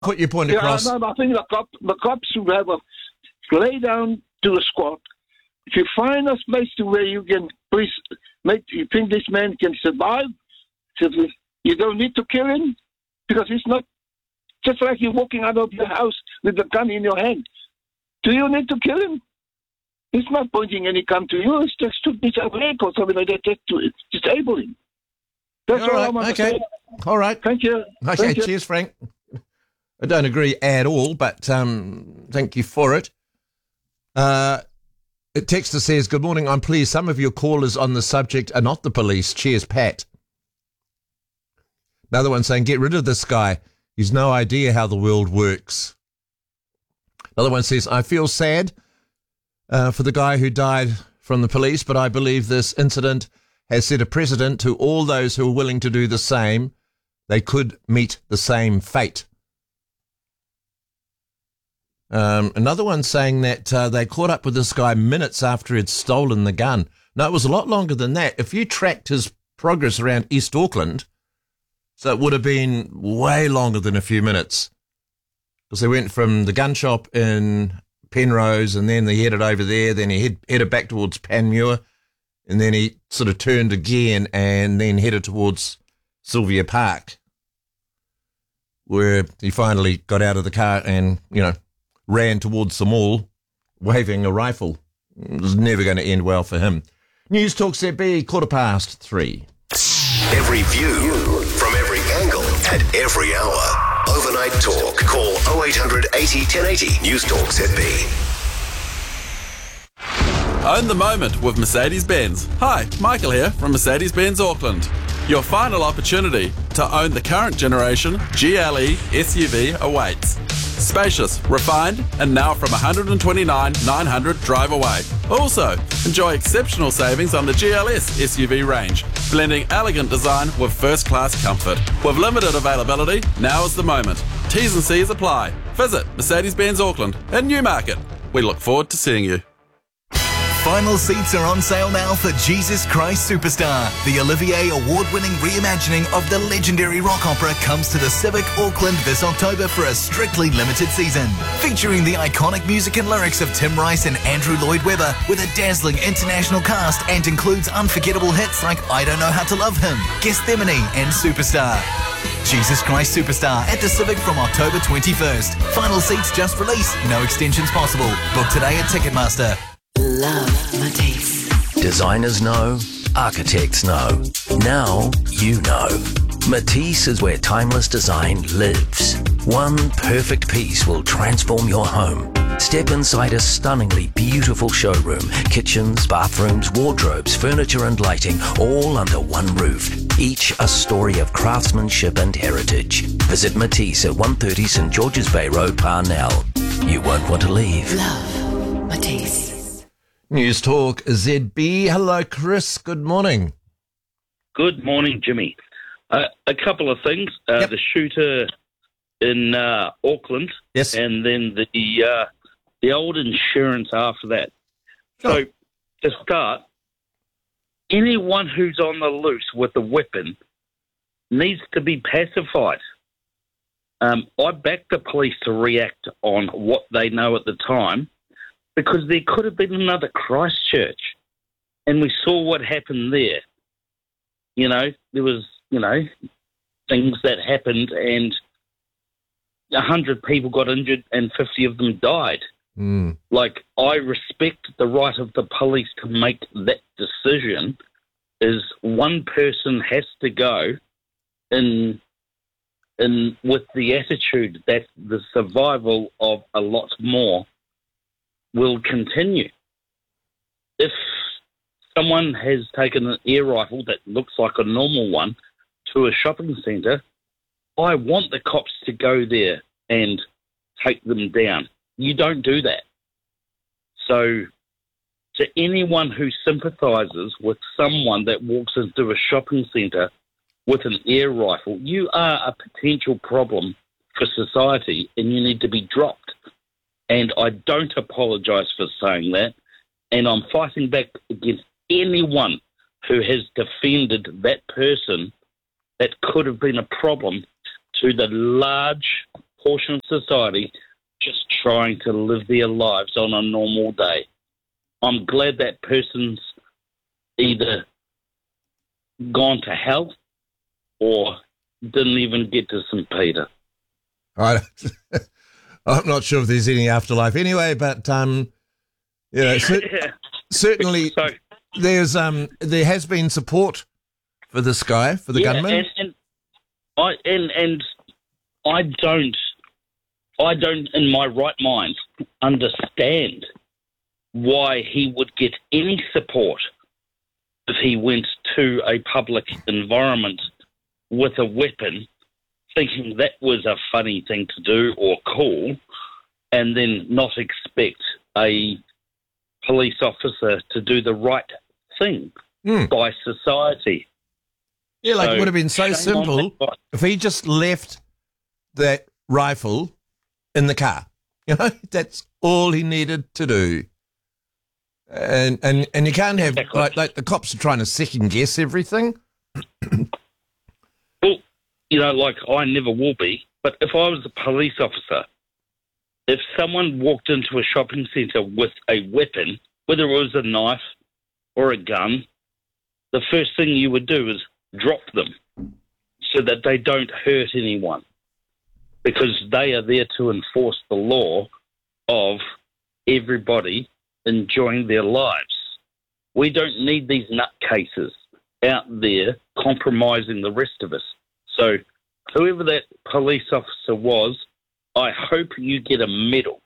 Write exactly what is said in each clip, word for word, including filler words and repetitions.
Put your point yeah, across. No, I think the, cop, the cops should have a lay down to a squat. If you find a place to where you can, please, make you think this man can survive, so you don't need to kill him because it's not just like you're walking out of your house with the gun in your hand. Do you need to kill him? He's not pointing any gun to you. It's just to his leg or something like that, just to disable him. That's all, all right. I want okay. to say. All right. Thank you. Okay, Thank you. cheers, Frank. I don't agree at all, but um, thank you for it. Uh, a texter says, good morning, I'm pleased some of your callers on the subject are not the police. Cheers, Pat. Another one saying, get rid of this guy. He's no idea how the world works. Another one says, I feel sad uh, for the guy who died from the police, but I believe this incident has set a precedent to all those who are willing to do the same. They could meet the same fate. Um, another one saying that uh, they caught up with this guy minutes after he'd stolen the gun. No, it was a lot longer than that. If you tracked his progress around East Auckland, so it would have been way longer than a few minutes. Because they went from the gun shop in Penrose and then they headed over there, then he head, headed back towards Panmure, and then he sort of turned again and then headed towards Sylvia Park, where he finally got out of the car and, you know, ran towards them all, waving a rifle. It was never going to end well for him. News Talk Z B, quarter past three. Every view, from every angle, at every hour. Overnight Talk. Call oh eight hundred eighty ten eighty. News Talk Z B. Own the moment with Mercedes-Benz. Hi, Michael here from Mercedes-Benz Auckland. Your final opportunity to own the current generation G L E S U V awaits. Spacious, refined, and now from one hundred twenty-nine thousand nine hundred drive away. Also, enjoy exceptional savings on the G L S S U V range, blending elegant design with first-class comfort. With limited availability, now is the moment. T's and C's apply. Visit Mercedes-Benz Auckland in Newmarket. We look forward to seeing you. Final seats are on sale now for Jesus Christ Superstar. The Olivier Award-winning reimagining of the legendary rock opera comes to the Civic Auckland this October for a strictly limited season. Featuring the iconic music and lyrics of Tim Rice and Andrew Lloyd Webber with a dazzling international cast and includes unforgettable hits like I Don't Know How to Love Him, Gethsemane and Superstar. Jesus Christ Superstar at the Civic from October twenty-first. Final seats just released, no extensions possible. Book today at Ticketmaster. Love Matisse. Designers know, architects know. Now you know. Matisse is where timeless design lives. One perfect piece will transform your home. Step inside a stunningly beautiful showroom. Kitchens, bathrooms, wardrobes, furniture and lighting, all under one roof. Each a story of craftsmanship and heritage. Visit Matisse at one thirty St George's Bay Road, Parnell. You won't want to leave. Love Matisse. News Talk Z B. Hello, Chris. Good morning. Good morning, Jimmy. Uh, a couple of things. Uh, yep. The shooter in uh, Auckland, yes, and then the uh, the old insurance after that. Sure. So, to start, anyone who's on the loose with a weapon needs to be pacified. Um, I back the police to react on what they know at the time, because there could have been another Christchurch, and we saw what happened there. You know, there was, you know, things that happened, and a hundred people got injured and fifty of them died. Mm. Like, I respect the right of the police to make that decision, is one person has to go in, in with the attitude that the survival of a lot more will continue. If someone has taken an air rifle that looks like a normal one to a shopping centre, I want the cops to go there and take them down. You don't do that. So to anyone who sympathises with someone that walks into a shopping centre with an air rifle, you are a potential problem for society and you need to be dropped. And I don't apologise for saying that. And I'm fighting back against anyone who has defended that person that could have been a problem to the large portion of society just trying to live their lives on a normal day. I'm glad that person's either gone to hell or didn't even get to Saint Peter. I, I'm not sure if there's any afterlife anyway, but um, you know, cer- Yeah. certainly So, there's um, there has been support for this guy, for the yeah, gunman. and, and I and and I don't, I don't, in my right mind, understand why he would get any support if he went to a public environment with a weapon, thinking that was a funny thing to do or cool, and then not expect a police officer to do the right thing Mm. by society. Yeah, like So, it would have been so shame on simple that guy. if he just left that rifle in the car. You know, that's all he needed to do. And and and you can't have Exactly. like like the cops are trying to second guess everything. Well, you know, like I never will be, but if I was a police officer, if someone walked into a shopping centre with a weapon, whether it was a knife or a gun, the first thing you would do is drop them so that they don't hurt anyone, because they are there to enforce the law of everybody enjoying their lives. We don't need these nutcases out there compromising the rest of us. So whoever that police officer was, I hope you get a medal.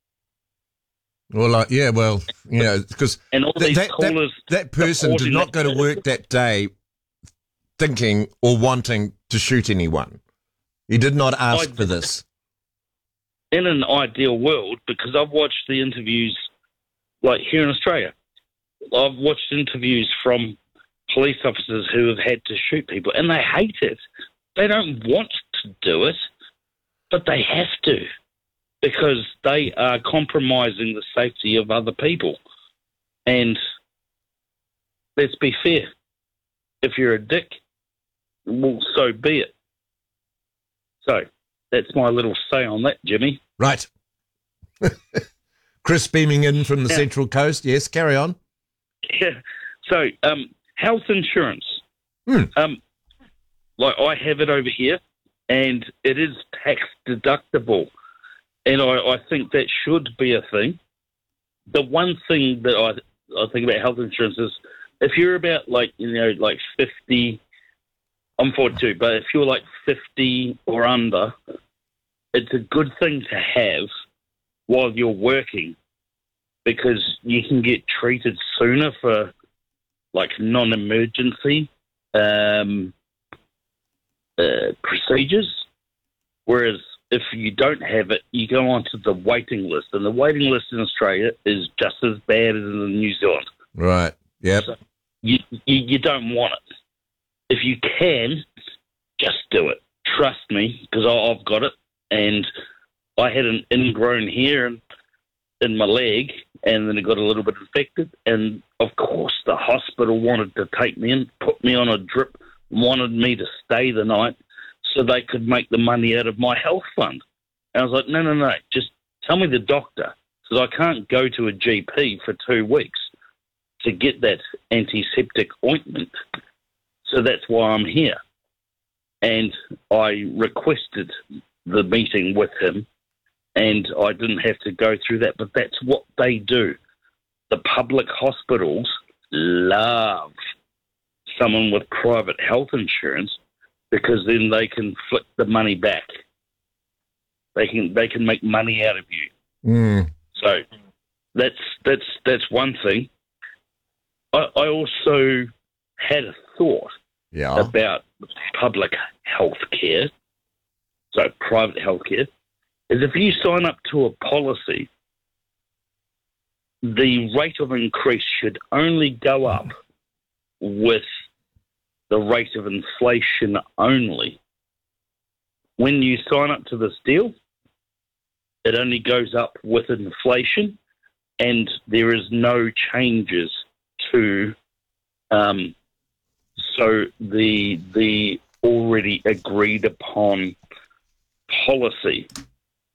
Well, like yeah, well, you know, because And all th- these that, that, callers that person did supporting not that go to work that day thinking or wanting to shoot anyone. He did not ask I- for this. in an ideal world, because I've watched the interviews, like here in Australia, I've watched interviews from police officers who have had to shoot people, and they hate it. They don't want to do it, but they have to, because they are compromising the safety of other people. And let's be fair, if you're a dick, well, so be it. So that's my little say on that, Jimmy. Right. Chris beaming in from the Yeah. Central Coast. Yes, carry on. Yeah. So, um, health insurance. Hmm. Um, like I have it over here, and it is tax deductible, and I, I think that should be a thing. The one thing that I I think about health insurance is if you're about like you know like fifty, I'm forty-two, but if you're like fifty or under, it's a good thing to have while you're working, because you can get treated sooner for like non-emergency um, uh, procedures. Whereas if you don't have it, you go onto the waiting list, and the waiting list in Australia is just as bad as in New Zealand. Right. Yep. So you, you you don't want it. If you can, just do it. Trust me, because I've got it, and I had an ingrown hair in, in my leg, and then it got a little bit infected, and of course the hospital wanted to take me in, put me on a drip, wanted me to stay the night so they could make the money out of my health fund. And I was like, no, no, no, just tell me the doctor, because I can't go to a G P for two weeks to get that antiseptic ointment. So that's why I'm here. And I requested the meeting with him, and I didn't have to go through that, but that's what they do. The public hospitals love someone with private health insurance, because then they can flick the money back. They can they can make money out of you. Mm. So that's that's that's one thing. I, I also had a thought Yeah. about public health care, so private health care, is if you sign up to a policy, the rate of increase should only go up with the rate of inflation only. When you sign up to this deal, it only goes up with inflation, and there is no changes to um, so the the already agreed upon policy